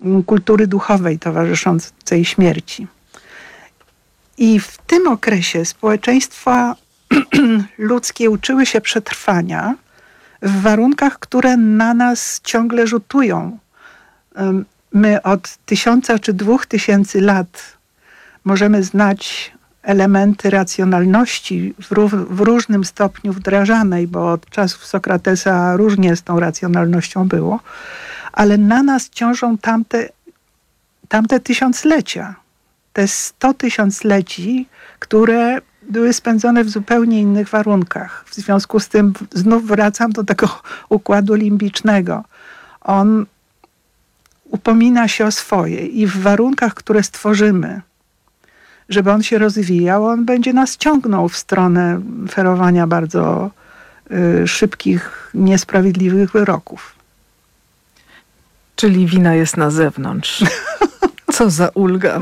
kultury duchowej towarzyszącej śmierci. I w tym okresie społeczeństwa ludzkie uczyły się przetrwania w warunkach, które na nas ciągle rzutują. My od 1000 czy 2000 lat możemy znać elementy racjonalności w różnym stopniu wdrażanej, bo od czasów Sokratesa różnie z tą racjonalnością było, ale na nas ciążą tamte tysiąclecia. Te 100 tysiącleci, które były spędzone w zupełnie innych warunkach. W związku z tym znów wracam do tego układu limbicznego. On upomina się o swoje i w warunkach, które stworzymy, żeby on się rozwijał, on będzie nas ciągnął w stronę ferowania bardzo szybkich, niesprawiedliwych wyroków. Czyli wina jest na zewnątrz. Co za ulga.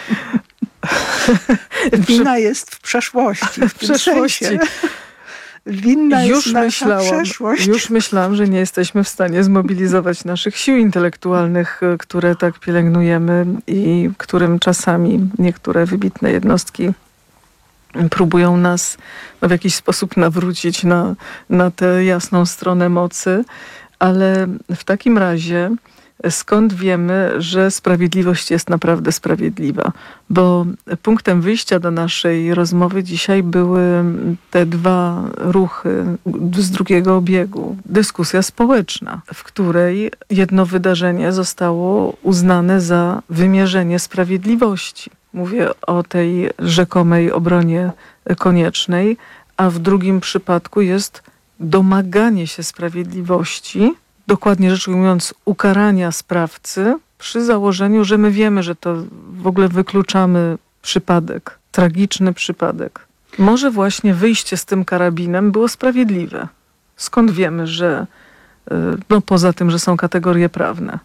Wina jest w przeszłości. W przeszłości. Winna jest nasza przeszłość. Już myślałam, że nie jesteśmy w stanie zmobilizować naszych sił intelektualnych, które tak pielęgnujemy i którym czasami niektóre wybitne jednostki próbują nas w jakiś sposób nawrócić na tę jasną stronę mocy. Ale w takim razie skąd wiemy, że sprawiedliwość jest naprawdę sprawiedliwa? Bo punktem wyjścia do naszej rozmowy dzisiaj były te dwa ruchy z drugiego obiegu. Dyskusja społeczna, w której jedno wydarzenie zostało uznane za wymierzenie sprawiedliwości. Mówię o tej rzekomej obronie koniecznej, a w drugim przypadku jest domaganie się sprawiedliwości, dokładnie rzecz ujmując, ukarania sprawcy przy założeniu, że my wiemy, że to w ogóle wykluczamy przypadek, tragiczny przypadek. Może właśnie wyjście z tym karabinem było sprawiedliwe. Skąd wiemy, że poza tym, że są kategorie prawne?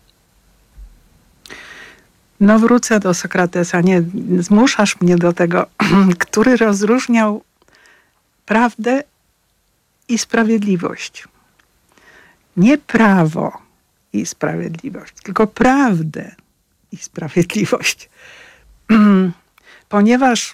No wrócę do Sokratesa. Nie zmuszasz mnie do tego, który rozróżniał prawdę i sprawiedliwość. Nie prawo i sprawiedliwość, tylko prawdę i sprawiedliwość. Ponieważ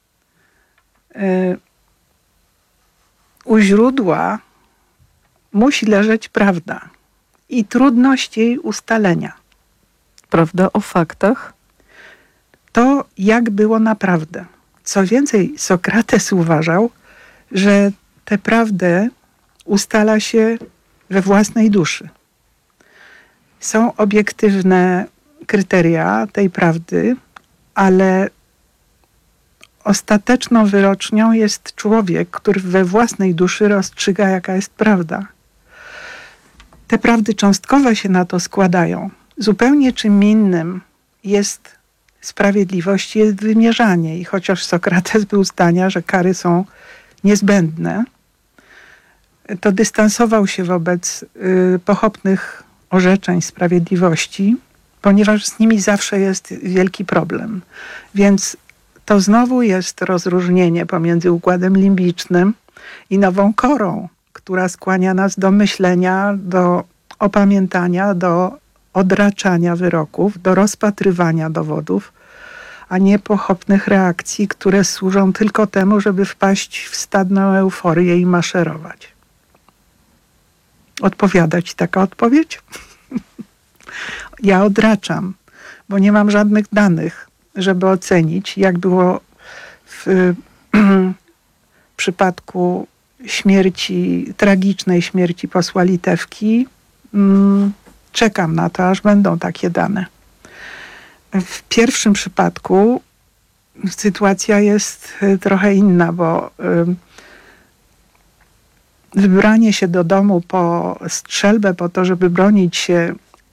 u źródła musi leżeć prawda i trudność jej ustalenia. Prawda o faktach? To jak było naprawdę. Co więcej, Sokrates uważał, że tę prawdę ustala się we własnej duszy. Są obiektywne kryteria tej prawdy, ale ostateczną wyrocznią jest człowiek, który we własnej duszy rozstrzyga, jaka jest prawda. Te prawdy cząstkowe się na to składają. Zupełnie czym innym jest sprawiedliwość, jest wymierzanie. I chociaż Sokrates był zdania, że kary są niezbędne, to dystansował się wobec pochopnych orzeczeń sprawiedliwości, ponieważ z nimi zawsze jest wielki problem. Więc to znowu jest rozróżnienie pomiędzy układem limbicznym i nową korą, która skłania nas do myślenia, do opamiętania, do odraczania wyroków, do rozpatrywania dowodów, a nie pochopnych reakcji, które służą tylko temu, żeby wpaść w stadną euforię i maszerować. Odpowiada ci taka odpowiedź? Ja odraczam, bo nie mam żadnych danych, żeby ocenić, jak było w przypadku śmierci, tragicznej śmierci posła Litewki. Czekam na to, aż będą takie dane. W pierwszym przypadku sytuacja jest trochę inna, bo wybranie się do domu po strzelbę, po to, żeby bronić się,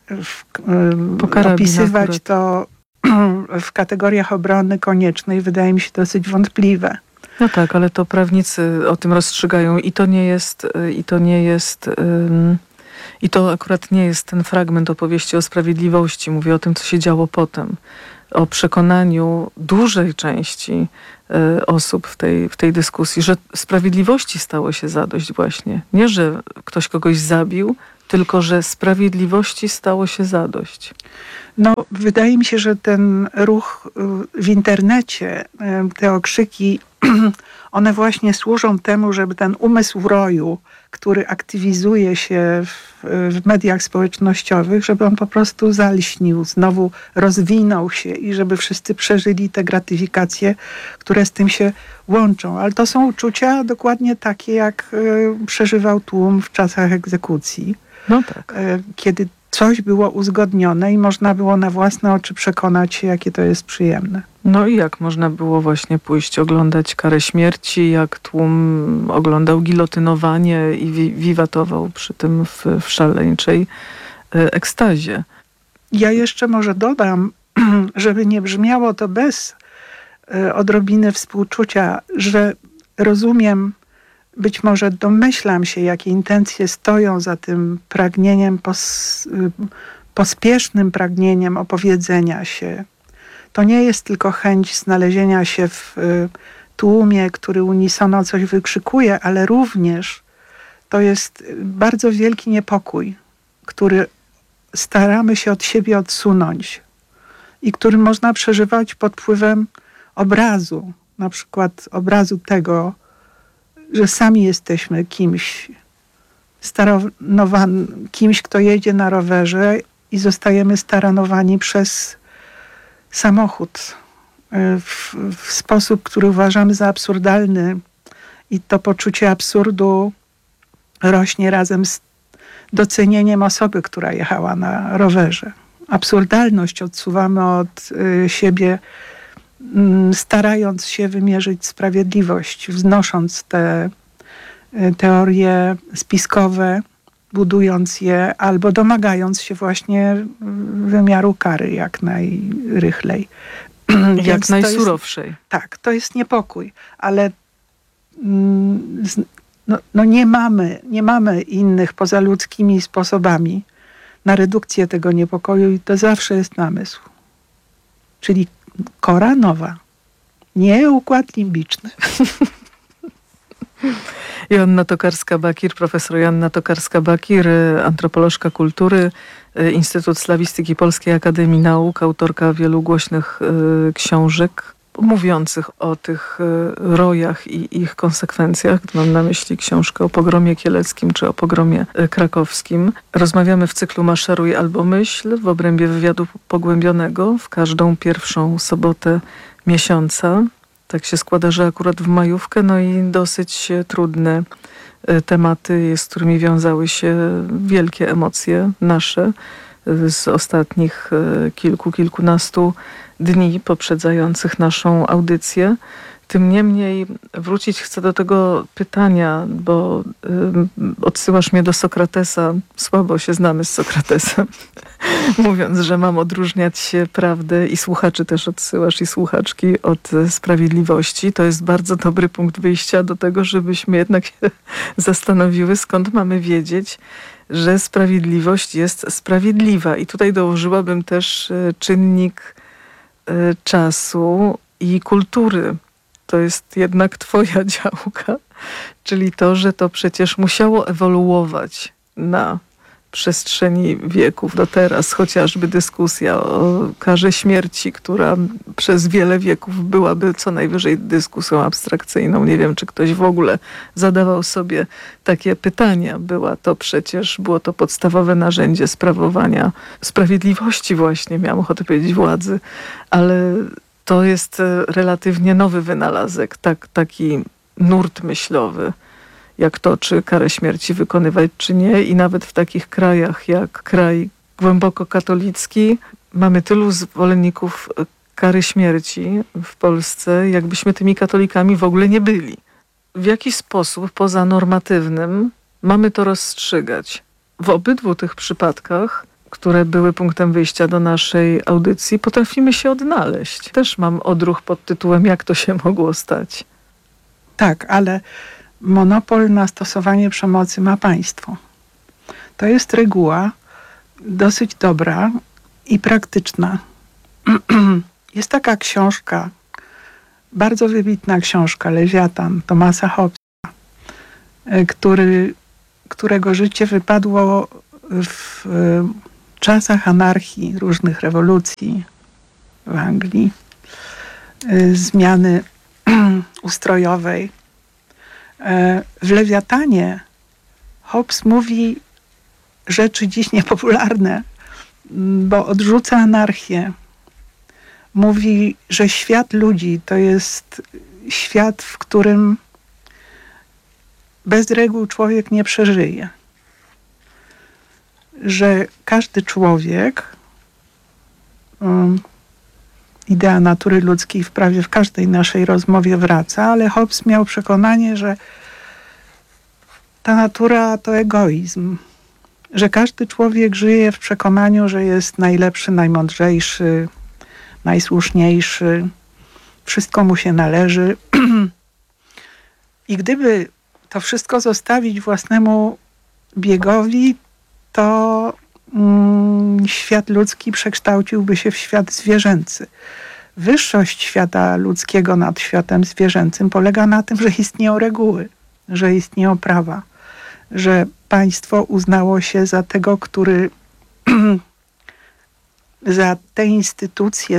opisywać to w kategoriach obrony koniecznej, wydaje mi się dosyć wątpliwe. No tak, ale to prawnicy o tym rozstrzygają i to akurat nie jest ten fragment opowieści o sprawiedliwości. Mówię o tym, co się działo potem. O przekonaniu dużej części osób w tej dyskusji, że sprawiedliwości stało się zadość właśnie. Nie, że ktoś kogoś zabił, tylko że sprawiedliwości stało się zadość. No, wydaje mi się, że ten ruch w internecie, te okrzyki, one właśnie służą temu, żeby ten umysł roju, który aktywizuje się w mediach społecznościowych, żeby on po prostu zalśnił, znowu rozwinął się i żeby wszyscy przeżyli te gratyfikacje, które z tym się łączą. Ale to są uczucia dokładnie takie, jak przeżywał tłum w czasach egzekucji. No tak. Kiedy coś było uzgodnione i można było na własne oczy przekonać się, jakie to jest przyjemne. No i jak można było właśnie pójść oglądać karę śmierci, jak tłum oglądał gilotynowanie i wiwatował przy tym w szaleńczej ekstazie. Ja jeszcze może dodam, żeby nie brzmiało to bez odrobiny współczucia, że rozumiem, być może domyślam się, jakie intencje stoją za tym pragnieniem, pospiesznym pragnieniem opowiedzenia się. To nie jest tylko chęć znalezienia się w tłumie, który unisono coś wykrzykuje, ale również to jest bardzo wielki niepokój, który staramy się od siebie odsunąć i który można przeżywać pod wpływem obrazu, na przykład obrazu tego, że sami jesteśmy kimś kimś, kto jedzie na rowerze i zostajemy staranowani przez samochód w sposób, który uważamy za absurdalny i to poczucie absurdu rośnie razem z docenieniem osoby, która jechała na rowerze. Absurdalność odsuwamy od siebie, starając się wymierzyć sprawiedliwość, wznosząc te teorie spiskowe, budując je albo domagając się właśnie wymiaru kary jak najrychlej. Jak najsurowszej. Tak, to jest niepokój, ale nie mamy innych pozaludzkimi sposobami na redukcję tego niepokoju i to zawsze jest namysł. Czyli kora nowa, nie układ limbiczny. Joanna Tokarska-Bakir, profesor Joanna Tokarska-Bakir, antropolożka kultury, Instytut Slawistyki Polskiej Akademii Nauk, autorka wielu głośnych książek mówiących o tych rojach i ich konsekwencjach. Mam na myśli książkę o pogromie kieleckim czy o pogromie krakowskim. Rozmawiamy w cyklu Maszeruj albo myśl w obrębie wywiadu pogłębionego w każdą pierwszą sobotę miesiąca. Tak się składa, że akurat w majówkę, no i dosyć trudne tematy, z którymi wiązały się wielkie emocje nasze z ostatnich kilkunastu dni poprzedzających naszą audycję. Tym niemniej wrócić chcę do tego pytania, bo odsyłasz mnie do Sokratesa. Słabo się znamy z Sokratesem. Mówiąc, że mam odróżniać prawdę i słuchaczy też odsyłasz i słuchaczki od sprawiedliwości. To jest bardzo dobry punkt wyjścia do tego, żebyśmy jednak się zastanowiły, skąd mamy wiedzieć, że sprawiedliwość jest sprawiedliwa. I tutaj dołożyłabym też czynnik czasu i kultury. To jest jednak twoja działka, czyli to, że to przecież musiało ewoluować na przestrzeni wieków do teraz, chociażby dyskusja o karze śmierci, która przez wiele wieków byłaby co najwyżej dyskusją abstrakcyjną. Nie wiem, czy ktoś w ogóle zadawał sobie takie pytania. Było to podstawowe narzędzie sprawowania sprawiedliwości właśnie, miałam ochotę powiedzieć władzy, ale to jest relatywnie nowy wynalazek, taki nurt myślowy, jak to, czy karę śmierci wykonywać, czy nie. I nawet w takich krajach jak kraj głęboko katolicki mamy tylu zwolenników kary śmierci w Polsce, jakbyśmy tymi katolikami w ogóle nie byli. W jaki sposób poza normatywnym mamy to rozstrzygać? W obydwu tych przypadkach, które były punktem wyjścia do naszej audycji, potrafimy się odnaleźć. Też mam odruch pod tytułem jak to się mogło stać. Tak, ale monopol na stosowanie przemocy ma państwo. To jest reguła dosyć dobra i praktyczna. Jest taka książka, bardzo wybitna książka, Lewiatan, Thomasa Hobbesa, którego życie wypadło w czasach anarchii, różnych rewolucji w Anglii, zmiany ustrojowej, w Lewiatanie Hobbes mówi rzeczy dziś niepopularne, bo odrzuca anarchię. Mówi, że świat ludzi to jest świat, w którym bez reguł człowiek nie przeżyje. Że każdy człowiek, idea natury ludzkiej prawie w każdej naszej rozmowie wraca, ale Hobbes miał przekonanie, że ta natura to egoizm. Że każdy człowiek żyje w przekonaniu, że jest najlepszy, najmądrzejszy, najsłuszniejszy. Wszystko mu się należy. I gdyby to wszystko zostawić własnemu biegowi, to świat ludzki przekształciłby się w świat zwierzęcy. Wyższość świata ludzkiego nad światem zwierzęcym polega na tym, że istnieją reguły, że istnieją prawa, że państwo uznało się za tego, który za te instytucje,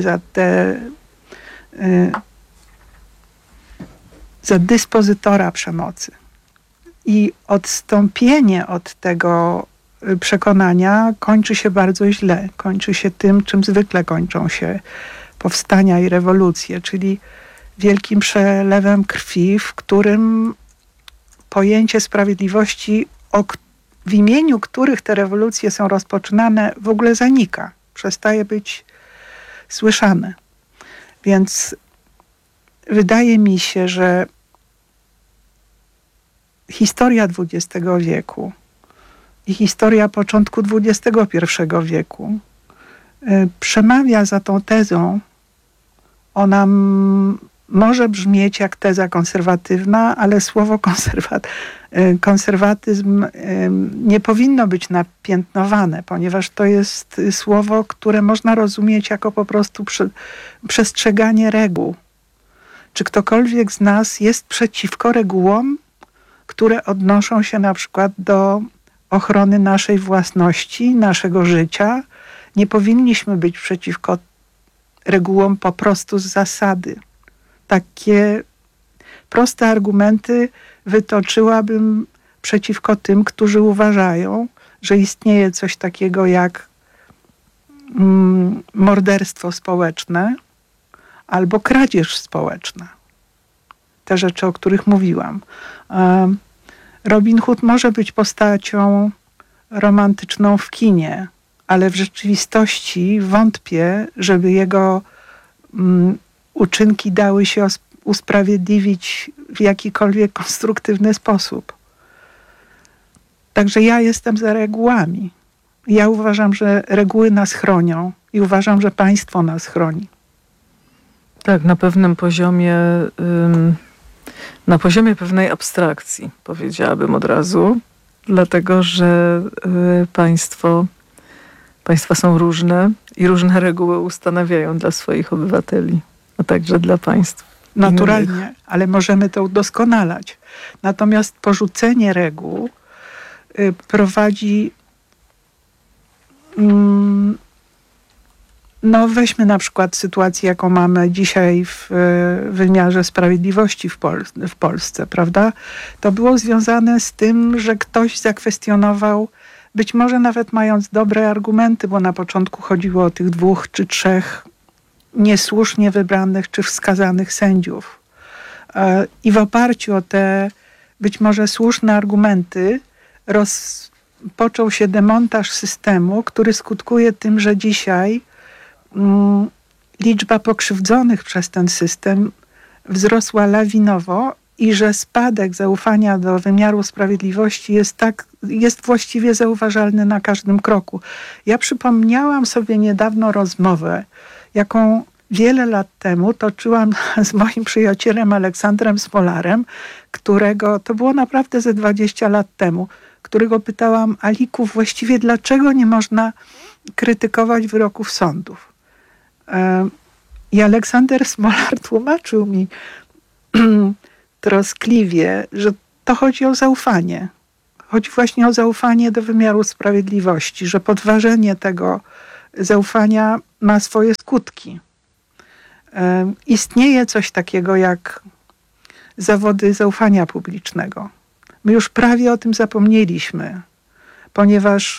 za dyspozytora przemocy. I odstąpienie od tego przekonania kończy się bardzo źle. Kończy się tym, czym zwykle kończą się powstania i rewolucje, czyli wielkim przelewem krwi, w którym pojęcie sprawiedliwości, w imieniu których te rewolucje są rozpoczynane, w ogóle zanika. Przestaje być słyszane. Więc wydaje mi się, że historia XX wieku i historia początku XXI wieku przemawia za tą tezą. Ona może brzmieć jak teza konserwatywna, ale słowo konserwatyzm nie powinno być napiętnowane, ponieważ to jest słowo, które można rozumieć jako po prostu przestrzeganie reguł. Czy ktokolwiek z nas jest przeciwko regułom, które odnoszą się na przykład do ochrony naszej własności, naszego życia? Nie powinniśmy być przeciwko regułom po prostu z zasady. Takie proste argumenty wytoczyłabym przeciwko tym, którzy uważają, że istnieje coś takiego jak morderstwo społeczne albo kradzież społeczna. Te rzeczy, o których mówiłam. Robin Hood może być postacią romantyczną w kinie, ale w rzeczywistości wątpię, żeby jego uczynki dały się usprawiedliwić w jakikolwiek konstruktywny sposób. Także ja jestem za regułami. Ja uważam, że reguły nas chronią i uważam, że państwo nas chroni. Tak, na pewnym poziomie, na poziomie pewnej abstrakcji, powiedziałabym od razu, dlatego że państwa są różne i różne reguły ustanawiają dla swoich obywateli, a także dla państw. Naturalnie, innych. ale możemy to udoskonalać. Natomiast porzucenie reguł prowadzi... No weźmy na przykład sytuację, jaką mamy dzisiaj w wymiarze sprawiedliwości w Polsce, prawda? To było związane z tym, że ktoś zakwestionował, być może nawet mając dobre argumenty, bo na początku chodziło o tych 2 czy 3 niesłusznie wybranych czy wskazanych sędziów. I w oparciu o te być może słuszne argumenty rozpoczął się demontaż systemu, który skutkuje tym, że dzisiaj liczba pokrzywdzonych przez ten system wzrosła lawinowo i że spadek zaufania do wymiaru sprawiedliwości jest właściwie zauważalny na każdym kroku. Ja przypomniałam sobie niedawno rozmowę, jaką wiele lat temu toczyłam z moim przyjacielem Aleksandrem Smolarem, to było naprawdę ze 20 lat temu, którego pytałam: Aliku, właściwie dlaczego nie można krytykować wyroków sądów? I Aleksander Smolar tłumaczył mi troskliwie, że to chodzi o zaufanie. Chodzi właśnie o zaufanie do wymiaru sprawiedliwości, że podważenie tego zaufania ma swoje skutki. Istnieje coś takiego jak zawody zaufania publicznego. My już prawie o tym zapomnieliśmy, ponieważ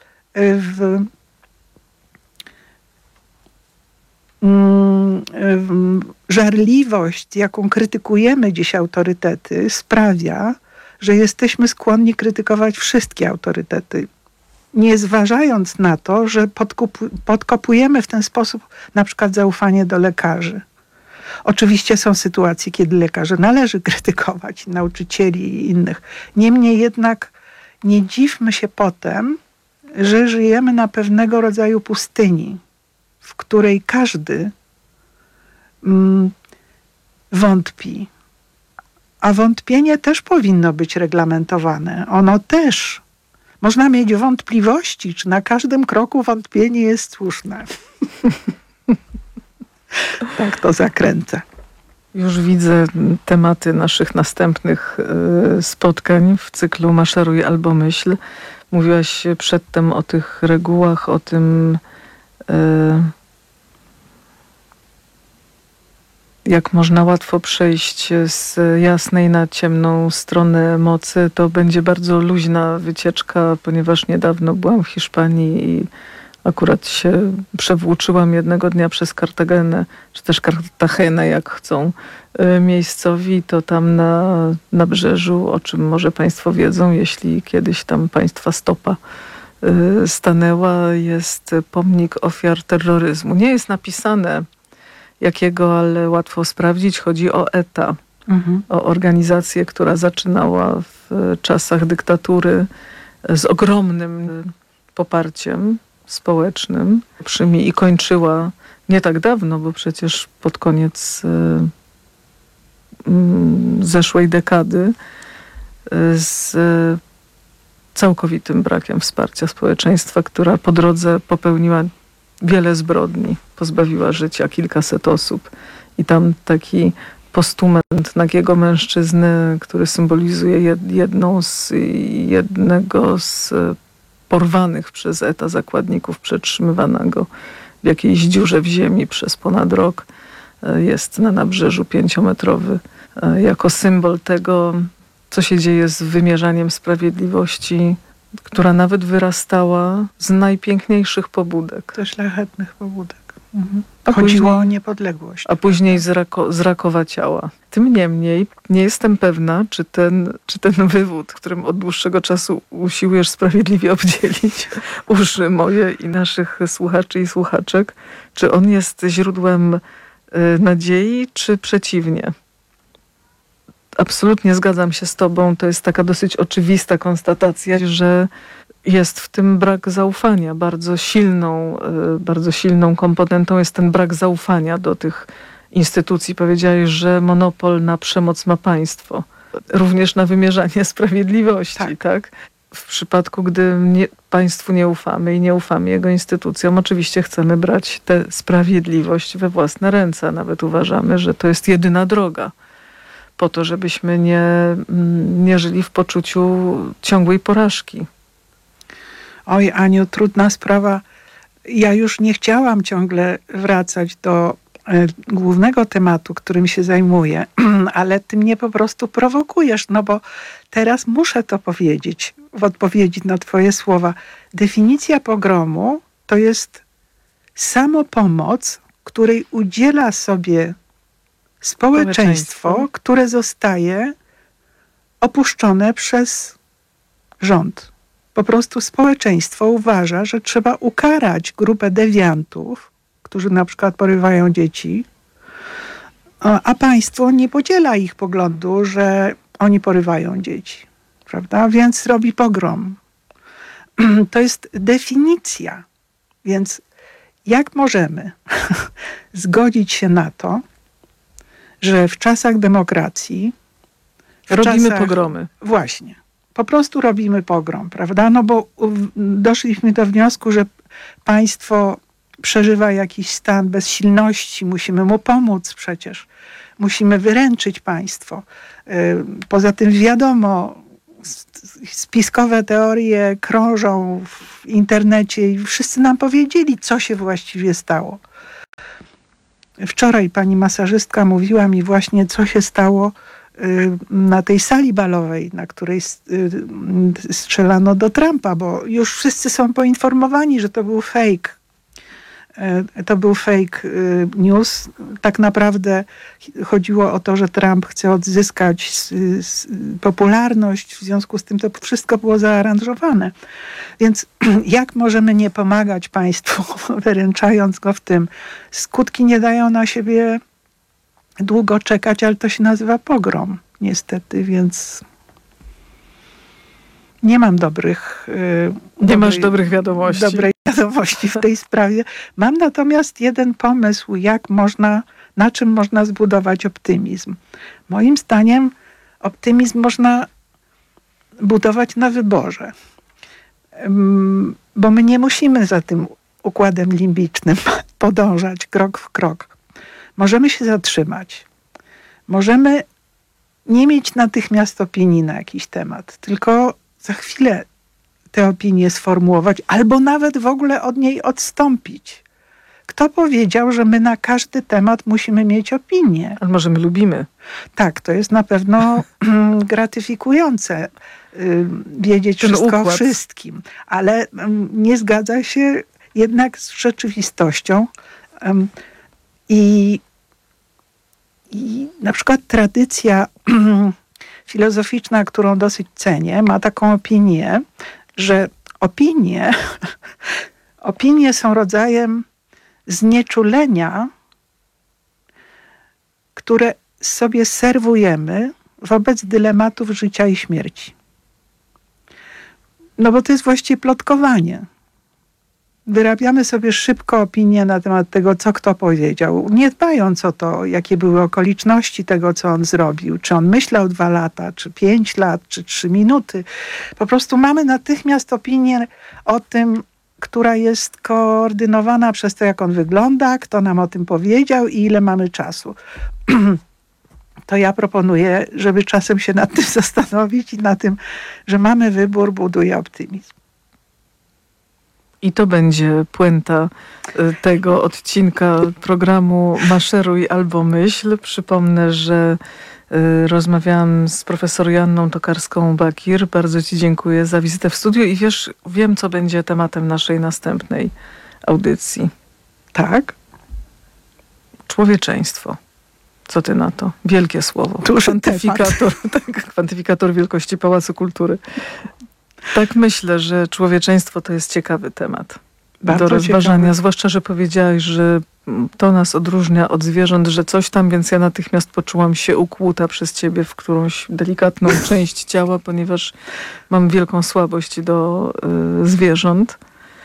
żarliwość, jaką krytykujemy dziś autorytety, sprawia, że jesteśmy skłonni krytykować wszystkie autorytety, nie zważając na to, że podkopujemy w ten sposób na przykład zaufanie do lekarzy. Oczywiście są sytuacje, kiedy lekarzy należy krytykować, nauczycieli i innych. Niemniej jednak nie dziwmy się potem, że żyjemy na pewnego rodzaju pustyni, w której każdy wątpi. A wątpienie też powinno być reglamentowane. Ono też. Można mieć wątpliwości, czy na każdym kroku wątpienie jest słuszne. Tak to zakręcę. Już widzę tematy naszych następnych spotkań w cyklu Maszeruj albo myśl. Mówiłaś przedtem o tych regułach, o tym, jak można łatwo przejść z jasnej na ciemną stronę mocy. To będzie bardzo luźna wycieczka, ponieważ niedawno byłam w Hiszpanii i akurat się przewłóczyłam jednego dnia przez Kartagenę, czy też Cartagenę, jak chcą miejscowi. To tam na nabrzeżu, o czym może Państwo wiedzą, jeśli kiedyś tam Państwa stopa stanęła, jest pomnik ofiar terroryzmu. Nie jest napisane jakiego, ale łatwo sprawdzić. Chodzi o ETA, o organizację, która zaczynała w czasach dyktatury z ogromnym poparciem społecznym i kończyła nie tak dawno, bo przecież pod koniec zeszłej dekady z całkowitym brakiem wsparcia społeczeństwa, która po drodze popełniła wiele zbrodni, pozbawiła życia kilkaset osób. I tam taki postument nagiego mężczyzny, który symbolizuje jednego z porwanych przez ETA zakładników, przetrzymywanego w jakiejś dziurze w ziemi przez ponad rok, jest na nabrzeżu 5-metrowy, jako symbol tego, co się dzieje z wymierzaniem sprawiedliwości, która nawet wyrastała z najpiękniejszych pobudek. Ze szlachetnych pobudek. Chodziło o niepodległość. A później z Rakowa Ciała. Tym niemniej nie jestem pewna, czy ten wywód, którym od dłuższego czasu usiłujesz sprawiedliwie obdzielić uszy moje i naszych słuchaczy i słuchaczek, czy on jest źródłem nadziei, czy przeciwnie? Absolutnie zgadzam się z tobą. To jest taka dosyć oczywista konstatacja, że jest w tym brak zaufania. Bardzo silną komponentą jest ten brak zaufania do tych instytucji. Powiedziałeś, że monopol na przemoc ma państwo. Również na wymierzanie sprawiedliwości, tak? W przypadku, gdy państwu nie ufamy i nie ufamy jego instytucjom, oczywiście chcemy brać tę sprawiedliwość we własne ręce. Nawet uważamy, że to jest jedyna droga po to, żebyśmy nie żyli w poczuciu ciągłej porażki. Oj, Aniu, trudna sprawa. Ja już nie chciałam ciągle wracać do głównego tematu, którym się zajmuję, ale ty mnie po prostu prowokujesz, no bo teraz muszę to powiedzieć w odpowiedzi na twoje słowa. Definicja pogromu to jest samopomoc, której udziela sobie społeczeństwo, które zostaje opuszczone przez rząd. Po prostu społeczeństwo uważa, że trzeba ukarać grupę dewiantów, którzy na przykład porywają dzieci, a państwo nie podziela ich poglądu, że oni porywają dzieci, prawda? Więc robi pogrom. To jest definicja. Więc jak możemy zgodzić się na to, że w czasach demokracji robimy pogromy. Właśnie. Po prostu robimy pogrom, prawda? No bo doszliśmy do wniosku, że państwo przeżywa jakiś stan bezsilności, musimy mu pomóc przecież. Musimy wyręczyć państwo. Poza tym wiadomo, spiskowe teorie krążą w internecie i wszyscy nam powiedzieli, co się właściwie stało. Wczoraj pani masażystka mówiła mi właśnie, co się stało na tej sali balowej, na której strzelano do Trumpa, bo już wszyscy są poinformowani, że to był fake. To był fake news. Tak naprawdę chodziło o to, że Trump chce odzyskać popularność, w związku z tym to wszystko było zaaranżowane. Więc jak możemy nie pomagać państwu, wyręczając go w tym? Skutki nie dają na siebie długo czekać, ale to się nazywa pogrom, niestety, więc nie mam masz dobrych wiadomości. Dobrej wiadomości w tej sprawie. Mam natomiast jeden pomysł, na czym można zbudować optymizm. Moim zdaniem optymizm można budować na wyborze. Bo my nie musimy za tym układem limbicznym podążać krok w krok. Możemy się zatrzymać. Możemy nie mieć natychmiast opinii na jakiś temat, tylko za chwilę tę opinię sformułować, albo nawet w ogóle od niej odstąpić. Kto powiedział, że my na każdy temat musimy mieć opinię? Ale może my lubimy. Tak, to jest na pewno gratyfikujące wiedzieć ten wszystko układ. O wszystkim, ale nie zgadza się jednak z rzeczywistością. I na przykład tradycja filozoficzna, którą dosyć cenię, ma taką opinię, że opinie są rodzajem znieczulenia, które sobie serwujemy wobec dylematów życia i śmierci. No bo to jest właściwie plotkowanie. Wyrabiamy sobie szybko opinię na temat tego, co kto powiedział, nie dbając o to, jakie były okoliczności tego, co on zrobił. Czy on myślał 2 lata, czy 5 lat, czy 3 minuty. Po prostu mamy natychmiast opinię o tym, która jest koordynowana przez to, jak on wygląda, kto nam o tym powiedział i ile mamy czasu. To ja proponuję, żeby czasem się nad tym zastanowić i na tym, że mamy wybór, buduje optymizm. I to będzie puenta tego odcinka programu Maszeruj albo myśl. Przypomnę, że rozmawiałam z profesor Joanną Tokarską-Bakir. Bardzo ci dziękuję za wizytę w studiu i wiem, co będzie tematem naszej następnej audycji. Tak? Człowieczeństwo. Co ty na to? Wielkie słowo. Kwantyfikator wielkości Pałacu Kultury. Tak myślę, że człowieczeństwo to jest ciekawy temat Bardzo do rozważania. ciekawy. Zwłaszcza, że powiedziałaś, że to nas odróżnia od zwierząt, że coś tam, więc ja natychmiast poczułam się ukłuta przez ciebie w którąś delikatną część ciała, ponieważ mam wielką słabość do zwierząt.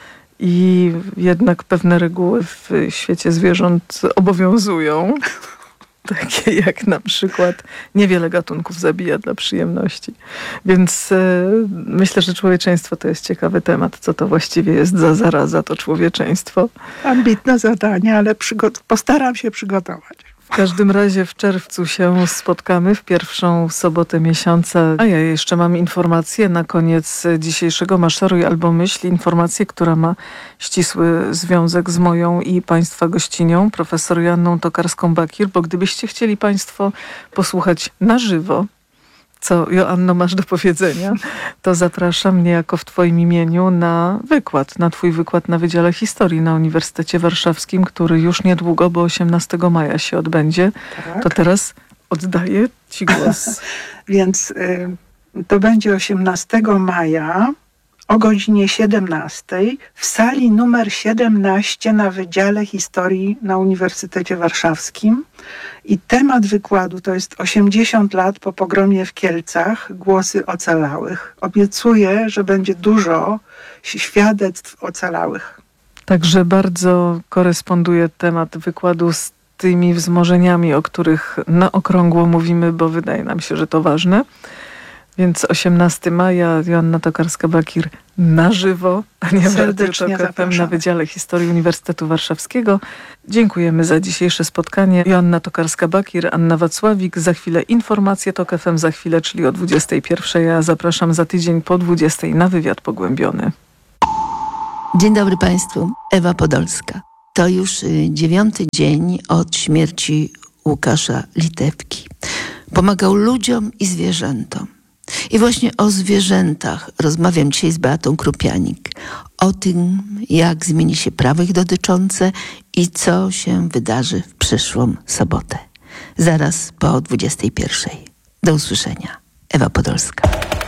I jednak pewne reguły w świecie zwierząt obowiązują. Takie jak na przykład niewiele gatunków zabija dla przyjemności. Więc myślę, że człowieczeństwo to jest ciekawy temat. Co to właściwie jest za zaraza, to człowieczeństwo? Ambitne zadanie, ale postaram się przygotować. W każdym razie w czerwcu się spotkamy w pierwszą sobotę miesiąca. A ja jeszcze mam informację na koniec dzisiejszego Maszeruj albo myśl. Informację, która ma ścisły związek z moją i państwa gościnią, profesor Joanną Tokarską-Bakir, bo gdybyście chcieli państwo posłuchać na żywo, co Joanno masz do powiedzenia, to zapraszam niejako w twoim imieniu na twój wykład na Wydziale Historii na Uniwersytecie Warszawskim, który już niedługo, bo 18 maja się odbędzie. Tak. To teraz oddaję ci głos. Więc to będzie 18 maja o godzinie 17 w sali numer 17 na Wydziale Historii na Uniwersytecie Warszawskim. I temat wykładu to jest 80 lat po pogromie w Kielcach, głosy ocalałych. Obiecuję, że będzie dużo świadectw ocalałych. Także bardzo koresponduje temat wykładu z tymi wzmożeniami, o których na okrągło mówimy, bo wydaje nam się, że to ważne. Więc 18 maja Joanna Tokarska-Bakir na żywo, a nie w Serdecznie Radiu Tok FM na zapraszamy. Wydziale Historii Uniwersytetu Warszawskiego. Dziękujemy za dzisiejsze spotkanie. Joanna Tokarska-Bakir, Anna Wacławik. Za chwilę informacje Tok FM, za chwilę, czyli o 21. Ja zapraszam za tydzień po 20 na wywiad pogłębiony. Dzień dobry Państwu, Ewa Podolska. To już 9. dzień od śmierci Łukasza Litewki. Pomagał ludziom i zwierzętom. I właśnie o zwierzętach rozmawiam dzisiaj z Beatą Krupianik. O tym, jak zmieni się prawo ich dotyczące i co się wydarzy w przyszłą sobotę. Zaraz po 21. Do usłyszenia. Ewa Podolska.